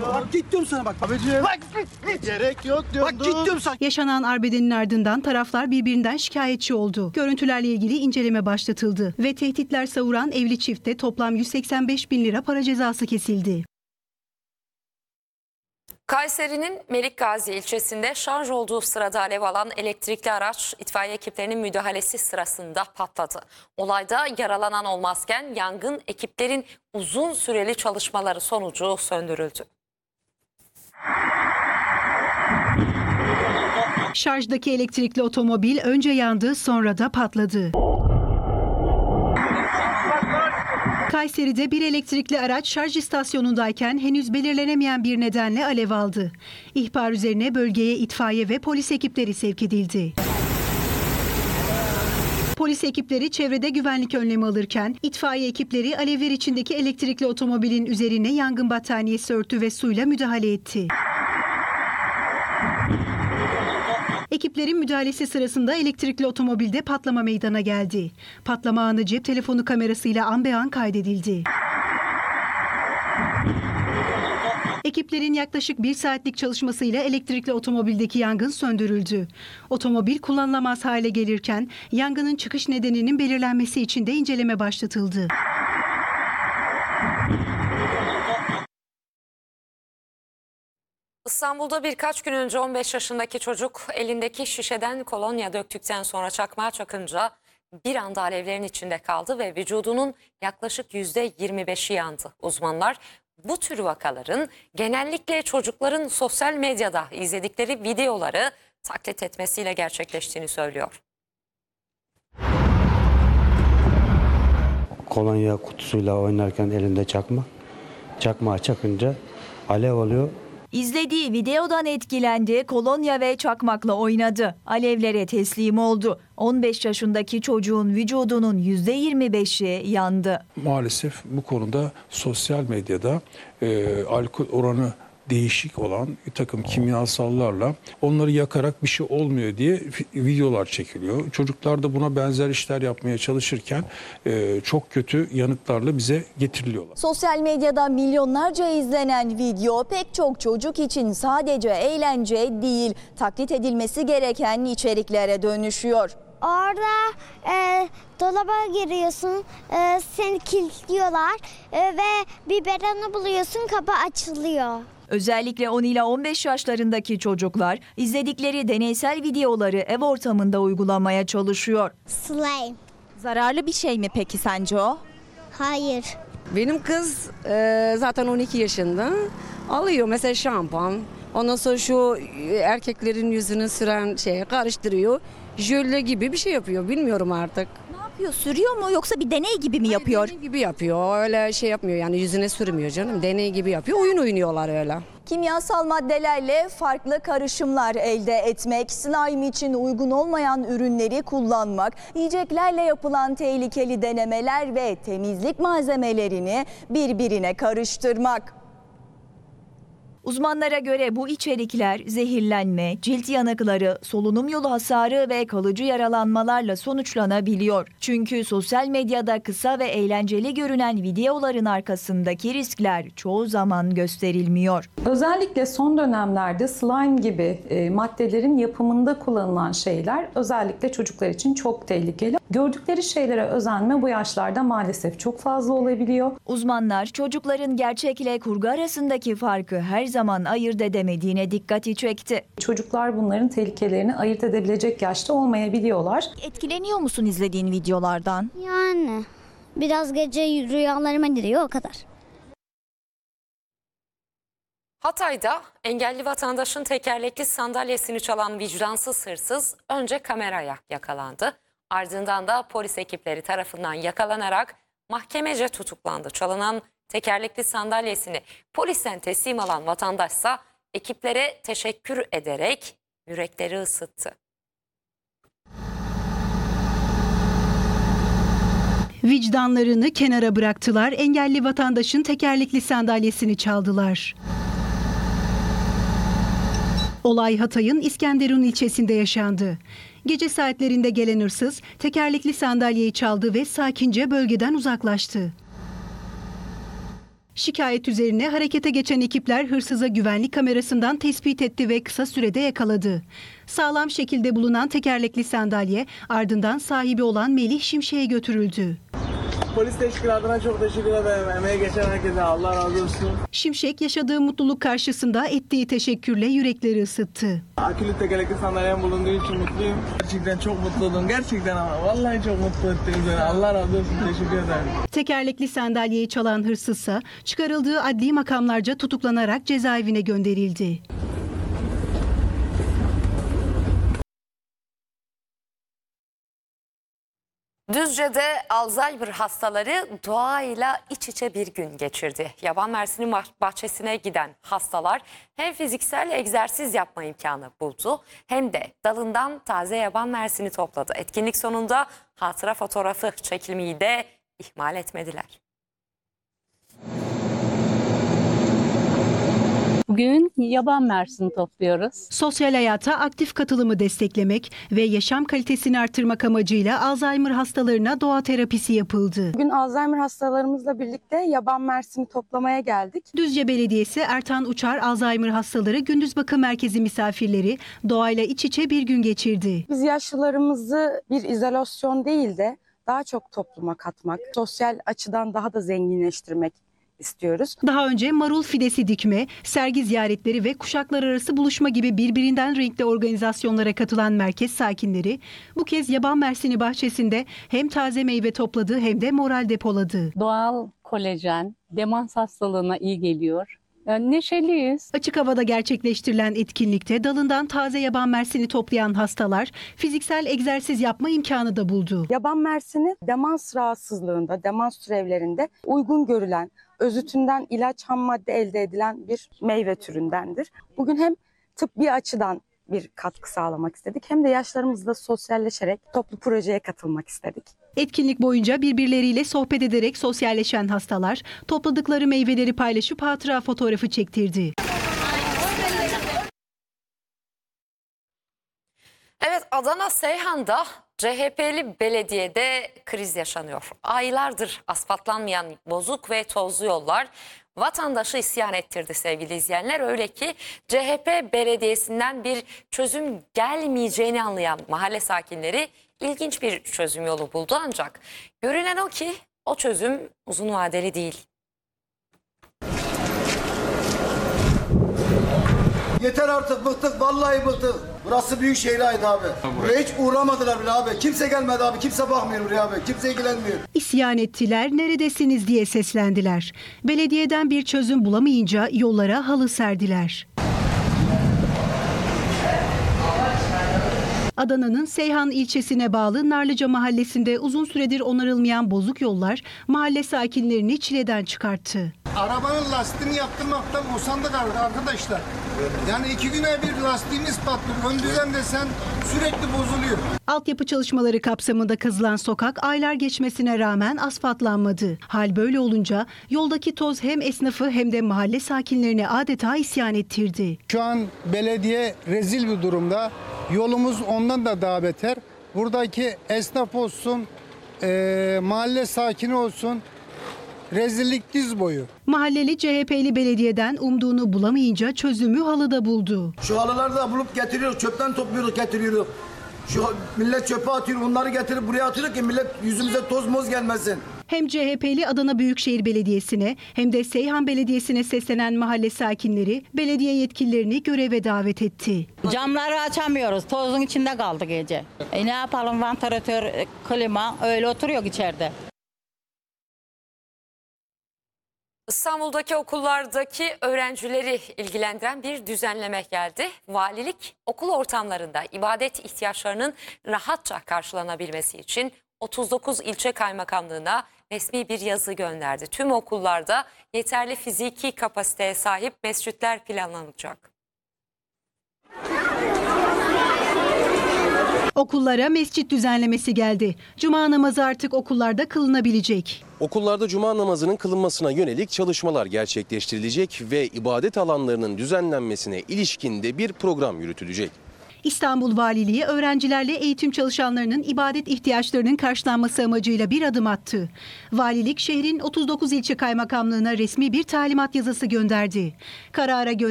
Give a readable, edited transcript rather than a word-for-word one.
Bak git diyorum sana bak. Abiciğim. Bak Gerek yok diyorum. Bak git diyorum sana. Yaşanan arbedenin ardından taraflar birbirinden şikayetçi oldu. Görüntülerle ilgili inceleme başlatıldı ve tehditler savuran evli çifte toplam 185 bin lira para cezası kesildi. Kayseri'nin Melikgazi ilçesinde şarj olduğu sırada alev alan elektrikli araç itfaiye ekiplerinin müdahalesi sırasında patladı. Olayda yaralanan olmazken yangın ekiplerin uzun süreli çalışmaları sonucu söndürüldü. Şarjdaki elektrikli otomobil önce yandı, sonra da patladı. Kayseri'de bir elektrikli araç şarj istasyonundayken henüz belirlenemeyen bir nedenle alev aldı. İhbar üzerine bölgeye itfaiye ve polis ekipleri sevk edildi. Polis ekipleri çevrede güvenlik önlemi alırken itfaiye ekipleri alevler içindeki elektrikli otomobilin üzerine yangın battaniyesi örtü ve suyla müdahale etti. Ekiplerin müdahalesi sırasında elektrikli otomobilde patlama meydana geldi. Patlama anı cep telefonu kamerasıyla an be an kaydedildi. Ekiplerin yaklaşık 1 saatlik çalışmasıyla elektrikli otomobildeki yangın söndürüldü. Otomobil kullanılamaz hale gelirken yangının çıkış nedeninin belirlenmesi için de inceleme başlatıldı. İstanbul'da birkaç gün önce 15 yaşındaki çocuk elindeki şişeden kolonya döktükten sonra çakmağa çakınca bir anda alevlerin içinde kaldı ve vücudunun yaklaşık %25'i yandı. Uzmanlar bu tür vakaların genellikle çocukların sosyal medyada izledikleri videoları taklit etmesiyle gerçekleştiğini söylüyor. Kolonya kutusuyla oynarken elinde çakmağa çakınca alev alıyor. İzlediği videodan etkilendi, kolonya ve çakmakla oynadı. Alevlere teslim oldu. 15 yaşındaki çocuğun vücudunun %25'i yandı. Maalesef bu konuda sosyal medyada alkol oranı değişik olan bir takım kimyasallarla onları yakarak bir şey olmuyor diye videolar çekiliyor. Çocuklar da buna benzer işler yapmaya çalışırken çok kötü yanıtlarla bize getiriliyorlar. Sosyal medyada milyonlarca izlenen video pek çok çocuk için sadece eğlence değil, taklit edilmesi gereken içeriklere dönüşüyor. Orada dolaba giriyorsun, seni kilitliyorlar ve biberonu buluyorsun, kapı açılıyor. Özellikle 10 ila 15 yaşlarındaki çocuklar izledikleri deneysel videoları ev ortamında uygulamaya çalışıyor. Slime. Zararlı bir şey mi peki sence o? Hayır. Benim kız zaten 12 yaşında alıyor mesela şampuan. Ondan sonra şu erkeklerin yüzünü süren şey karıştırıyor. Jöle gibi bir şey yapıyor, bilmiyorum artık. Ne yapıyor? Sürüyor mu yoksa bir deney gibi mi yapıyor? Deney gibi yapıyor, öyle şey yapmıyor yani yüzüne sürmüyor canım. Deney gibi yapıyor, oyun oynuyorlar öyle. Kimyasal maddelerle farklı karışımlar elde etmek, slime için uygun olmayan ürünleri kullanmak, yiyeceklerle yapılan tehlikeli denemeler ve temizlik malzemelerini birbirine karıştırmak. Uzmanlara göre bu içerikler zehirlenme, cilt yanıkları, solunum yolu hasarı ve kalıcı yaralanmalarla sonuçlanabiliyor. Çünkü sosyal medyada kısa ve eğlenceli görünen videoların arkasındaki riskler çoğu zaman gösterilmiyor. Özellikle son dönemlerde slime gibi maddelerin yapımında kullanılan şeyler özellikle çocuklar için çok tehlikeli. Gördükleri şeylere özenme bu yaşlarda maalesef çok fazla olabiliyor. Uzmanlar çocukların gerçekle kurgu arasındaki farkı her zaman ayırt edemediğine dikkati çekti. Çocuklar bunların tehlikelerini ayırt edebilecek yaşta olmayabiliyorlar. Etkileniyor musun izlediğin videolardan? Yani biraz gece rüyalarıma giriyor, o kadar. Hatay'da engelli vatandaşın tekerlekli sandalyesini çalan vicdansız hırsız önce kameraya yakalandı. Ardından da polis ekipleri tarafından yakalanarak mahkemece tutuklandı. Çalınan tekerlekli sandalyesini polisten teslim alan vatandaşsa ekiplere teşekkür ederek yürekleri ısıttı. Vicdanlarını kenara bıraktılar, engelli vatandaşın tekerlekli sandalyesini çaldılar. Olay Hatay'ın İskenderun ilçesinde yaşandı. Gece saatlerinde gelen hırsız tekerlekli sandalyeyi çaldı ve sakince bölgeden uzaklaştı. Şikayet üzerine harekete geçen ekipler hırsıza güvenlik kamerasından tespit etti ve kısa sürede yakaladı. Sağlam şekilde bulunan tekerlekli sandalye ardından sahibi olan Melih Şimşek'e götürüldü. Polis teşkilatına çok teşekkür ederim. Emeğe geçen herkese Allah razı olsun. Şimşek yaşadığı mutluluk karşısında ettiği teşekkürle yürekleri ısıttı. Akülü tekerlekli sandalyem bulunduğu için mutluyum. Gerçekten çok mutlu oldum. Gerçekten ama vallahi çok mutlu ettiniz beni. Allah razı olsun. Teşekkür ederim. Tekerlekli sandalyeyi çalan hırsızsa çıkarıldığı adli makamlarca tutuklanarak cezaevine gönderildi. Düzce'de Alzheimer hastaları doğayla iç içe bir gün geçirdi. Yaban mersini bahçesine giden hastalar hem fiziksel egzersiz yapma imkanı buldu hem de dalından taze yaban mersini topladı. Etkinlik sonunda hatıra fotoğrafı çekilmeyi de ihmal etmediler. Bugün yaban mersini topluyoruz. Sosyal hayata aktif katılımı desteklemek ve yaşam kalitesini artırmak amacıyla Alzheimer hastalarına doğa terapisi yapıldı. Bugün Alzheimer hastalarımızla birlikte yaban mersini toplamaya geldik. Düzce Belediyesi Ertan Uçar Alzheimer hastaları gündüz bakım merkezi misafirleri doğayla iç içe bir gün geçirdi. Biz yaşlılarımızı bir izolasyon değil de daha çok topluma katmak, sosyal açıdan daha da zenginleştirmek istiyoruz. Daha önce marul fidesi dikme, sergi ziyaretleri ve kuşaklar arası buluşma gibi birbirinden renkli organizasyonlara katılan merkez sakinleri bu kez yaban mersini bahçesinde hem taze meyve topladı hem de moral depoladı. Doğal kolajen demans hastalığına iyi geliyor. Yani neşeliyiz. Açık havada gerçekleştirilen etkinlikte dalından taze yaban mersini toplayan hastalar fiziksel egzersiz yapma imkanı da buldu. Yaban mersini demans rahatsızlığında, demans türevlerinde uygun görülen, özütünden ilaç ham madde elde edilen bir meyve türündendir. Bugün hem tıbbi açıdan bir katkı sağlamak istedik hem de yaşlarımızla sosyalleşerek toplu projeye katılmak istedik. Etkinlik boyunca birbirleriyle sohbet ederek sosyalleşen hastalar topladıkları meyveleri paylaşıp hatıra fotoğrafı çektirdi. Evet, Adana Seyhan'da CHP'li belediyede kriz yaşanıyor. Aylardır asfaltlanmayan bozuk ve tozlu yollar vatandaşı isyan ettirdi sevgili izleyenler. Öyle ki CHP belediyesinden bir çözüm gelmeyeceğini anlayan mahalle sakinleri ilginç bir çözüm yolu buldu. Ancak görünen o ki o çözüm uzun vadeli değil. Yeter artık, bıktık, vallahi bıktık. Burası Büyükşehir'e ait abi. Buraya hiç uğramadılar bile abi. Kimse gelmedi abi, kimse bakmıyor buraya abi. Kimse ilgilenmiyor. İsyan ettiler, neredesiniz diye seslendiler. Belediyeden bir çözüm bulamayınca yollara halı serdiler. Adana'nın Seyhan ilçesine bağlı Narlıca mahallesinde uzun süredir onarılmayan bozuk yollar mahalle sakinlerini çileden çıkarttı. Arabanın lastiğini yaptırmaktan usandık arkadaşlar. Yani 2 güne bir lastiğimiz patlıyor. Ön düzen desen sürekli bozuluyor. Altyapı çalışmaları kapsamında kazılan sokak aylar geçmesine rağmen asfaltlanmadı. Hal böyle olunca yoldaki toz hem esnafı hem de mahalle sakinlerini adeta isyan ettirdi. Şu an belediye rezil bir durumda. Yolumuz ondan da daha beter. Buradaki esnaf olsun, mahalle sakini olsun, rezillik diz boyu. Mahalleli CHP'li belediyeden umduğunu bulamayınca çözümü halıda buldu. Şu halıları da bulup getiriyoruz. Çöpten topluyoruz, getiriyoruz. Şu millet çöpe atıyor. Onları getirip buraya atıyor ki millet yüzümüze toz moz gelmesin. Hem CHP'li Adana Büyükşehir Belediyesi'ne hem de Seyhan Belediyesi'ne seslenen mahalle sakinleri belediye yetkililerini göreve davet etti. Camları açamıyoruz. Tozun içinde kaldık gece. Ne yapalım, vantilatör, klima öyle oturuyor içeride. İstanbul'daki okullardaki öğrencileri ilgilendiren bir düzenleme geldi. Valilik okul ortamlarında ibadet ihtiyaçlarının rahatça karşılanabilmesi için 39 ilçe kaymakamlığına resmi bir yazı gönderdi. Tüm okullarda yeterli fiziki kapasiteye sahip mescitler planlanacak. Okullara mescit düzenlemesi geldi. Cuma namazı artık okullarda kılınabilecek. Okullarda cuma namazının kılınmasına yönelik çalışmalar gerçekleştirilecek ve ibadet alanlarının düzenlenmesine ilişkin de bir program yürütülecek. İstanbul Valiliği öğrencilerle eğitim çalışanlarının ibadet ihtiyaçlarının karşılanması amacıyla bir adım attı. Valilik şehrin 39 ilçe kaymakamlığına resmi bir talimat yazısı gönderdi. Karara göre